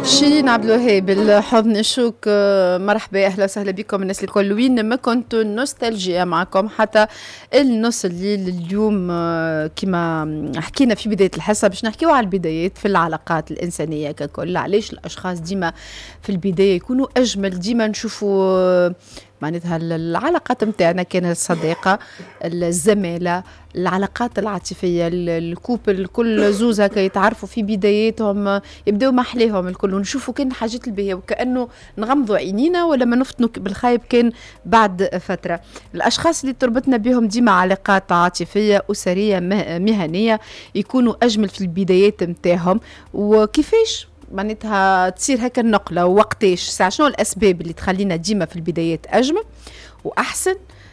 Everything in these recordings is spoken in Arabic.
شيرين عبد الوهاب الحضن الشوك. مرحبا، اهلا وسهلا بكم الناس الكل وين ما كنتوا. نوستالجيا معكم حتى النص الليل اليوم. كما حكينا في بدايه الحصه باش نحكيو على البدايات في العلاقات الانسانيه ككل. علاش الاشخاص ديما في البدايه يكونوا اجمل، ديما نشوفوا معناتها العلاقات متاعنا كانت الصداقة، الزمالة، العلاقات العاطفية، الكوبل كل زوز هكا يتعرفوا في بداياتهم يبداو محليهم الكل، ونشوفوا كان حاجات البهية وكأنه نغمضوا عينينا ولا ما نفتنوا بالخايب كان بعد فترة. الأشخاص اللي تربطنا بهم ديما علاقات عاطفية أسرية مهنية يكونوا أجمل في البدايات متاعهم. وكيفاش معناتها تصير هكا النقلة ووقتاش ساعة، شنو الأسباب اللي تخلينا ديما في البدايات أجمل وأحسن،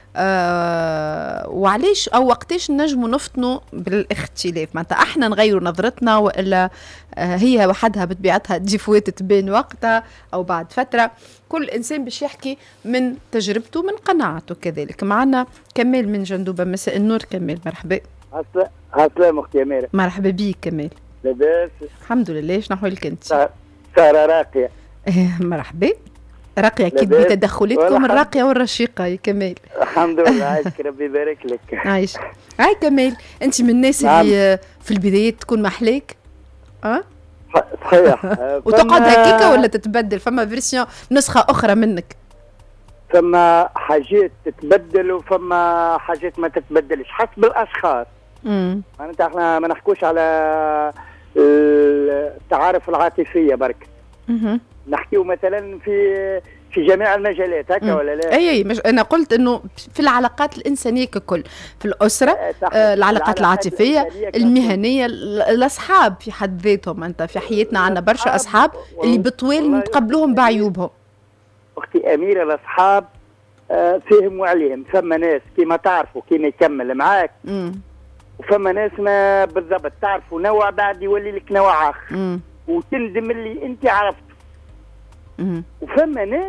وعليش أو وقتاش نجموا نفطنوا بالاختلاف، معناتها احنا نغيروا نظرتنا وإلا هي وحدها بطبيعتها ديفوات تبين وقتها أو بعد فترة. كل إنسان باش يحكي من تجربته من قناعته. كذلك معنا كمال من جندوبة. مساء النور كمال، مرحبا. عسلامة أختي أميرة. مرحبا بيك كمال. لاباس؟ الحمد لله. شنو أحوالك أنت؟ سارة راقية. مرحبا. راقية كيف بتدخلاتكم الراقية والرشيقة يا كمال. الحمد لله. عايشك ربي يبارك لك. عايش. هاي كمال، أنت من الناس اللي في البدايات تكون محلاك؟ صحيح. وتقعد هكيكا ولا تتبدل؟ فما فيرسيون نسخة أخرى منك؟ فما حاجات تتبدل وفما حاجات ما تتبدلش حسب الأشخاص. معناتها احنا ما نحكوش على التعارف العاطفية برك. نحكيو مثلا في جميع المجالات هكا ولا لا؟ اي انا قلت انه في العلاقات الانسانيه ككل، في الاسره، العلاقات العاطفيه، المهنيه، الاصحاب في حد ذاتهم. انت في حياتنا عندنا برشا اصحاب اللي بطويل نتقبلوهم بعيوبهم. اختي اميره، الاصحاب فيهم وعليهم. فما ناس كيما تعرفوا كيما يكمل معاك، وفما ناس ما بالضبط تعرفوا نوع بعد يولي لك نوع اخر وتندم اللي انت عرفته. وفما ناس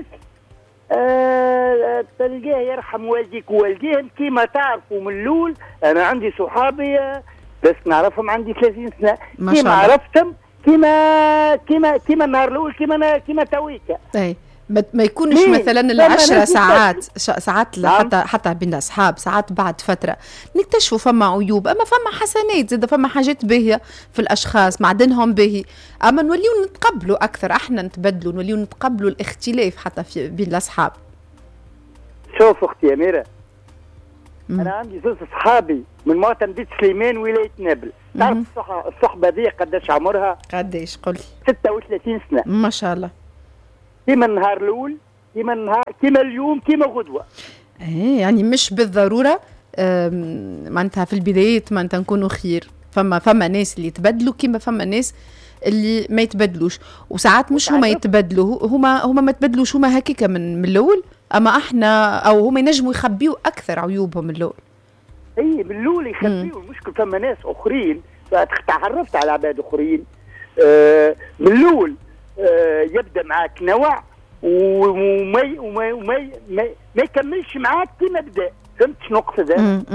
تلقاه يرحم والديك ووالديهم كيما تعرفوا من الاول. انا عندي صحابي بس نعرفهم عندي 30 سنه كيما عرفتهم كيما النهار الاول كيما تويكا. ما يكونش مثلا العشرة ساعات حتى بين الأصحاب ساعات بعد فترة نكتشفوا فما عيوب، أما فما حسنات زاد، فما حاجات باهية في الأشخاص معدنهم باهي، أما نوليو نتقبلوا أكثر، احنا نتبدلوا نوليو نتقبلوا الاختلاف حتى بين الأصحاب. شوف أختي أميرة، أنا عندي زوج صحابي من مواطن بيت سليمان ولاية نابل. تعرف الصحبة دي قداش عمرها؟ قداش قولي؟ 36 سنة ما شاء الله. كيما النهار الاول كيما اليوم كيما غدوه. يعني مش بالضروره معناتها في البدايات معناتها نكونوا خير. فما ناس اللي يتبدلوا كيما فما ناس اللي ما يتبدلوش، وساعات مش هما يتبدلوا، هما ما يتبدلوش، هما هكيكا من الاول، اما احنا او هما ينجموا يخبيوا اكثر عيوبهم من الاول. اي من الاول يخبيوا. المشكل فما ناس اخرين تعرفت على عباد اخرين من الاول يبدا معك نوع وما يكملش معك كيما بدا. فهمت شنو نقصد؟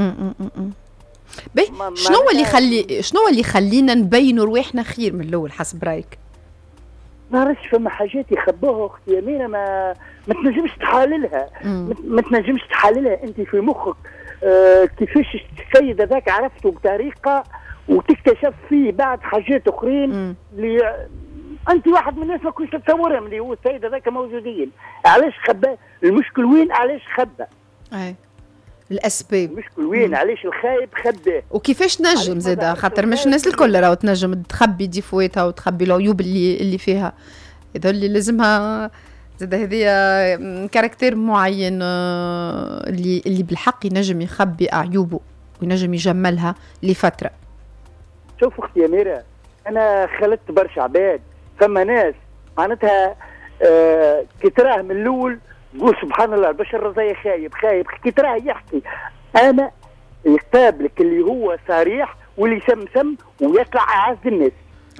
شنو اللي يخلينا نبينوا رواحنا خير من الاول حسب رايك؟ ما نعرفش. فما حاجات يخبوها اختي امينه ما تنجمش تحللها. ما تنجمش تحللها انت في مخك. كيفاش السيد هذاك عرفته بطريقه وتكتشف فيه بعد حاجات اخرين اللي انت واحد من الناس ما كنتش تتصورهم اللي هو السيد هذاك موجودين. علاش خبى؟ المشكل وين؟ علاش خبى؟ الاسباب. المشكل وين؟ علاش الخايب خباه؟ وكيفاش نجم زاده؟ خاطر مش الناس الكل راهو تنجم تخبي ديفواتها وتخبي العيوب اللي فيها. هذا اللي لازمها زاده، هذه كاركتير معين اللي بالحق ينجم يخبي عيوبه وينجم يجملها لفتره. شوف اختي اميره، انا خلطت برشا عباد. فما ناس معناتها كي تراه من الاول تقول سبحان الله البشر رزايا خايب كي تراه يحكي انا يقابلك اللي هو صريح واللي سم ويطلع اعز الناس.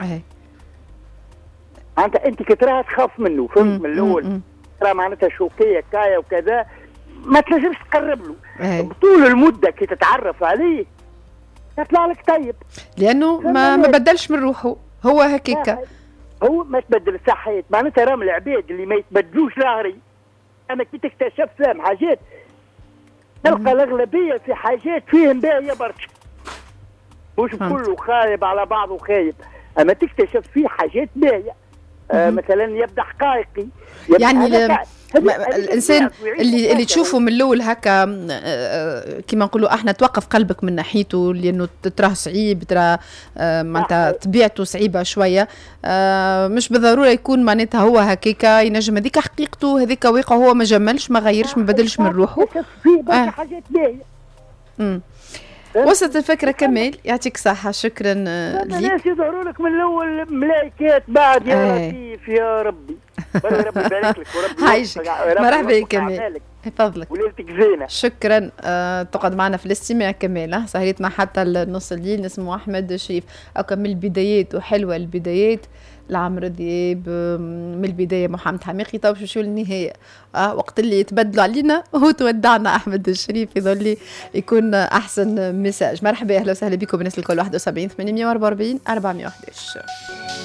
انت كي تراه تخاف منه. فهمت؟ من الاول ترى معناتها شوكيه كايا وكذا ما تنجمش تقرب له. بطول المده كي تتعرف عليه يطلع لك طيب، لانه ما بدلش من روحه، هو هكيكا. هو ما تبدل الصحيات، معناتها راهم العباد اللي ما يتبدلوش ظهري. انا كي تكتشف فهم حاجات تلقى الاغلبيه في حاجات فيهم باهيه برشا، مش كله خايب على بعضه خايب، اما تكتشف فيه حاجات باهيه. مثلا يبدا حقائقي، يعني الانسان اللي تشوفه من الاول هكا كما نقولوا احنا توقف قلبك من ناحيته لانه تراه صعيب، ترى معناتها طبيعته صعيبه شويه، مش بالضروره يكون معناتها هو هكاكا ينجم، هذيك حقيقته، هذيك واقع، هو ما جملش ما غيرش ما بدلش من روحه. حاجات باهيه. وصلت الفكرة كمال، يعطيك صحة، شكرا ليك. الناس يظهروا لك من الأول ملايكات، بعد يا لطيف يا ربي. ربي يبارك لك وربي عايشك. مرحبا يا كمال، فضلك وليلتك زينة. شكرا. تقعد معنا في الاستماع كمال، سهرتنا حتى النص الليل. اسمه أحمد شريف، أكمل البدايات وحلوة البدايات لعمرو دياب، من البدايه محمد حميقي، تو شو للنهايه. وقت اللي يتبدلوا علينا هو تودعنا احمد الشريف، يظل لي يكون احسن مساج. مرحبا اهلا وسهلا بكم الناس الكل. 71 844 411.